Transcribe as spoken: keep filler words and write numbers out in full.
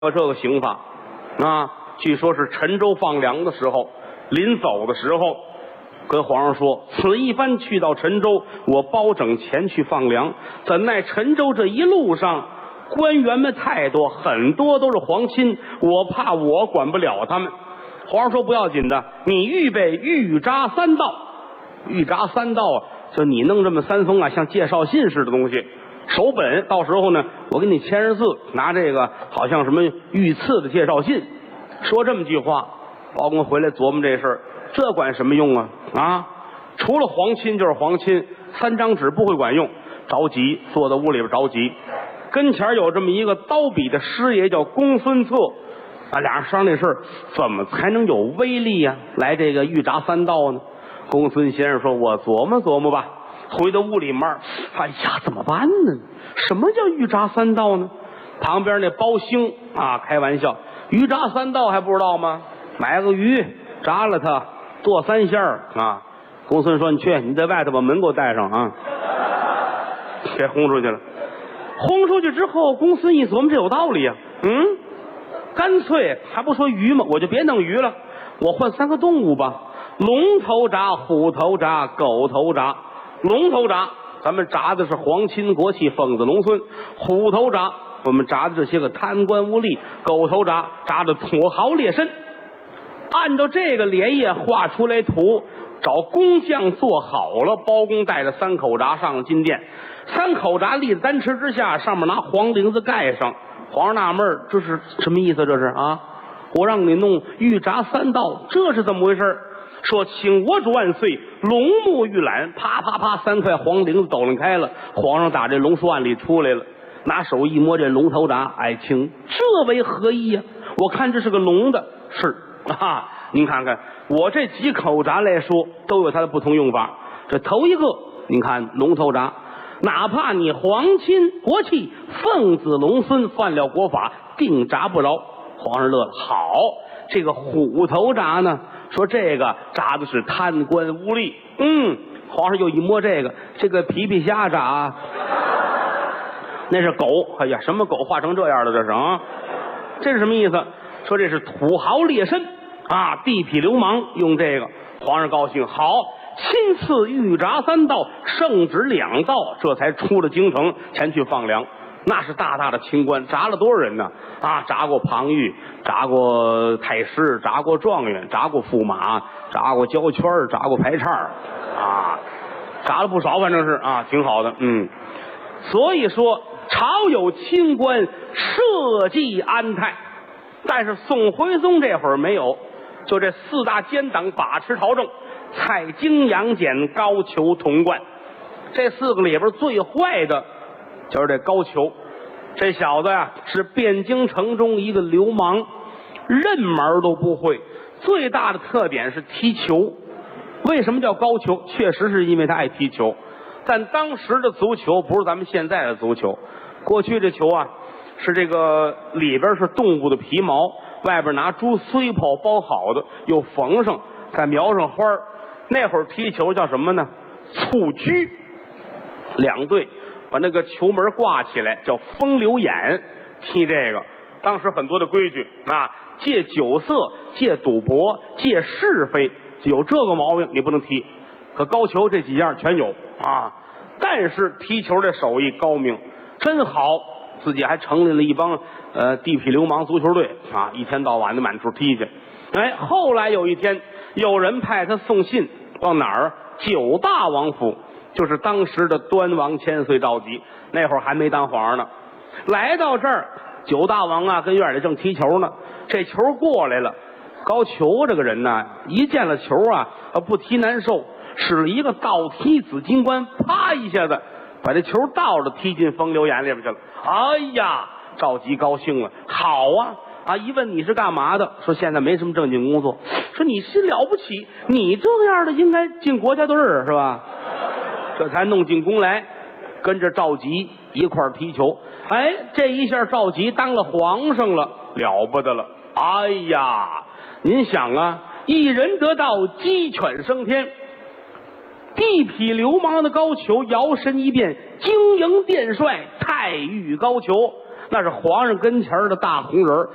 这个刑法啊，据说是陈州放粮的时候，临走的时候跟皇上说：“此一番去到陈州，我包拯前去放粮。怎奈陈州这一路上官员们太多，很多都是皇亲，我怕我管不了他们。”皇上说：“不要紧的，你预备御札三道。御札三道啊，就你弄这么三封啊，像介绍信似的东西。”手本，到时候呢，我给你签上字，拿这个好像什么御赐的介绍信，说这么句话。包公回来琢磨这事儿，这管什么用啊？啊，除了皇亲就是皇亲，三张纸不会管用。着急，坐在屋里边着急，跟前有这么一个刀笔的师爷叫公孙策，啊，俩人商量这事儿，怎么才能有威力呀、啊？来这个御札三道呢？公孙先生说：“我琢磨琢磨吧。”回到屋里面，哎呀，怎么办呢？什么叫御札三道呢？旁边那包兴啊，开玩笑，御札三道还不知道吗？买个鱼，炸了它，剁三馅儿啊。公孙说：“你去，你在外头把门给我带上啊。”给轰出去了。轰出去之后，公孙一琢磨，这有道理呀、啊。嗯，干脆还不说鱼吗？我就别弄鱼了，我换三个动物吧：龙头铡、虎头铡、狗头铡。龙头铡，咱们铡的是皇亲国戚、凤子龙孙；虎头铡，我们铡的这些个贪官污吏；狗头铡，铡的土豪劣绅。按照这个连夜画出来图，找工匠做好了。包公带着三口铡上了金殿，三口铡立在丹池之下，上面拿黄绫子盖上。皇上纳闷儿，这是什么意思？这是啊，我让你弄御札三道，这是怎么回事？说请我主万岁，龙目玉览，啪啪啪，三块黄绫子抖楞开了。皇上打这龙书案里出来了，拿手一摸这龙头铡，哎，请这为何意呀、啊？我看这是个龙的，是啊。您看看我这几口铡来说，都有它的不同用法。这头一个，您看龙头铡，哪怕你皇亲国戚、凤子龙孙犯了国法，定铡不饶。皇上乐了，好，这个虎头铡呢？说这个铡子是贪官污吏。嗯，皇上又一摸这个，这个皮皮虾铡，那是狗。哎呀，什么狗画成这样的？这是啊，这是什么意思？说这是土豪劣绅啊，地痞流氓用这个。皇上高兴，好，亲赐御札三道，圣旨两道，这才出了京城，前去放粮。那是大大的清官，铡了多少人呢？啊，铡过庞玉，铡过太师，铡过状元，铡过驸马，铡过胶圈，铡过排叉，啊，铡了不少，反正是啊，挺好的。嗯，所以说朝有清官，社稷安泰。但是宋徽宗这会儿没有，就这四大奸党把持朝政，蔡京、杨戬、高俅、童贯，这四个里边最坏的就是这高俅。这小子呀、啊、是汴京城中一个流氓，任门都不会，最大的特点是踢球。为什么叫高俅？确实是因为他爱踢球，但当时的足球不是咱们现在的足球。过去这球啊是这个里边是动物的皮毛，外边拿猪碎泡包好的，又缝上，再描上花。那会儿踢球叫什么呢？蹴鞠。两队把那个球门挂起来，叫风流眼，踢这个。当时很多的规矩啊，戒酒色，戒赌博，戒是非，有这个毛病你不能踢。可高俅这几样全有啊，但是踢球的手艺高明，真好，自己还成立了一帮呃地痞流氓足球队啊，一天到晚的满处踢去。哎，后来有一天，有人派他送信到哪儿？九大王府。就是当时的端王千岁赵佶，那会儿还没当皇上呢。来到这儿，九大王啊跟院里正踢球呢，这球过来了。高俅这个人呢，一见了球啊，不踢难受，使了一个倒踢紫金冠，啪一下子把这球倒着踢进风流眼里边去了。哎呀，赵佶高兴了，好啊！啊！一问你是干嘛的，说现在没什么正经工作。说你是了不起，你这样的应该进国家队儿是吧？这才弄进宫来，跟着赵佶一块儿踢球。哎，这一下赵佶当了皇上了，了不得了！哎呀，您想啊，一人得道，鸡犬升天。地痞流氓的高俅摇身一变，经营殿帅，太尉高俅，那是皇上跟前的大红人。